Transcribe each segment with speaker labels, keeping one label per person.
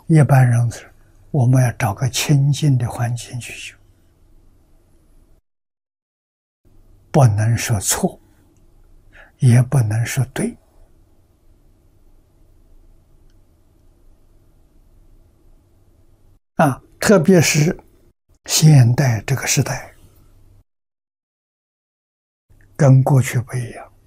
Speaker 1: 一般人我们要找个清净的环境去修，不能说错，也不能说对。特别是现代这个时代，跟过去不一样。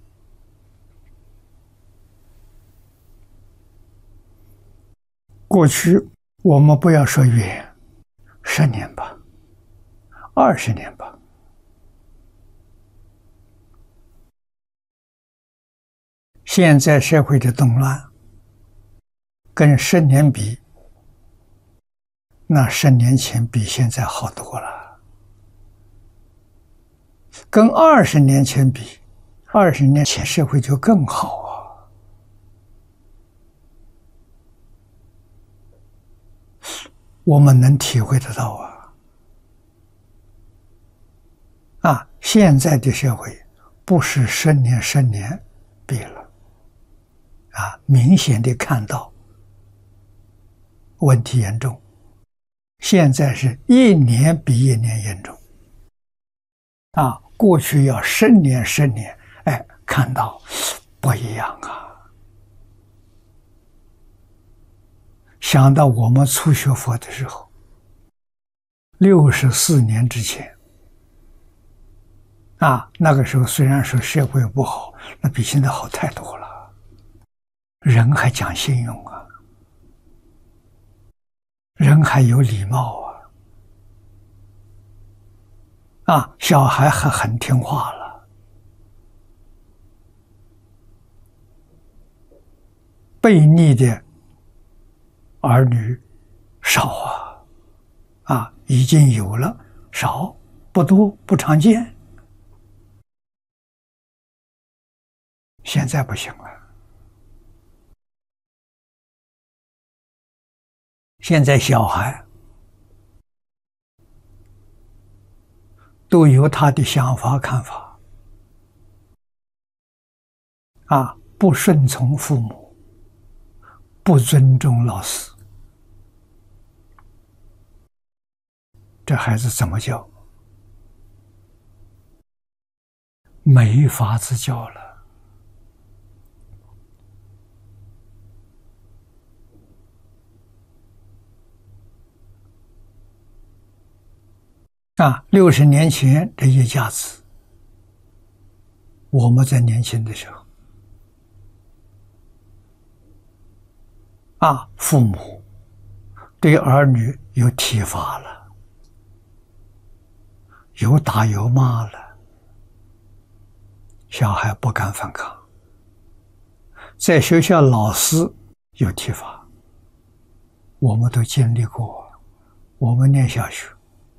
Speaker 1: 过去我们不要说远，10年吧，20年吧，现在社会的动乱跟10年比，那10年前比现在好多了。跟20年前比，20年前社会就更好啊。我们能体会得到现在的社会不是10年比了明显的看到问题严重。现在是1年比1年严重过去要10年，看到不一样想到我们初学佛的时候，64年之前那个时候虽然说社会不好，那比现在好太多了。人还讲信用人还有礼貌小孩还很听话了。悖逆的儿女少已经有了，少，不多，不常见。现在不行了，现在小孩都有他的想法看法不顺从父母，不尊重老师，这孩子怎么教？没法子教了60年前这一家子，我们在年轻的时候父母对儿女有体罚了，有打有骂了，小孩不敢反抗。在学校老师有体罚，我们都经历过。我们念小学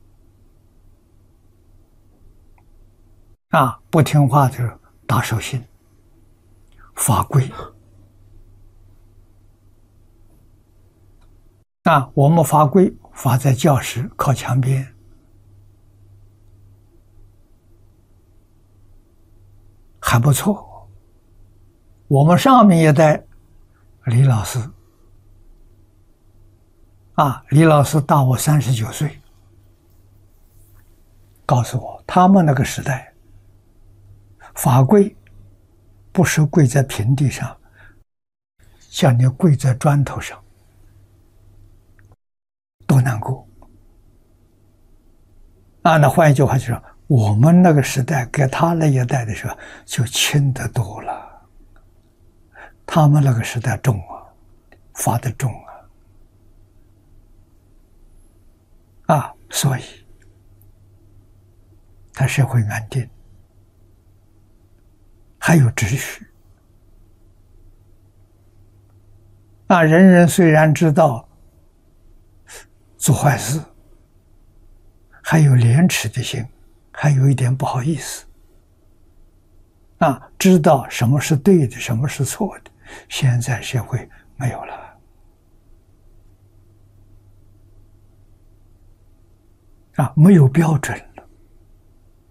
Speaker 1: 不听话就打手心，罚跪我们罚跪罚在教室靠墙边，还不错。我们上面一代李老师李老师大我39岁，告诉我他们那个时代罚跪不是跪在平地上，像你跪在砖头上，多难过那换一句话就是，我们那个时代给他那一代的时候就轻得多了，他们那个时代重罚得重所以他社会安定，还有秩序人人虽然知道做坏事，还有廉耻的心，还有一点不好意思知道什么是对的，什么是错的。现在社会没有了没有标准。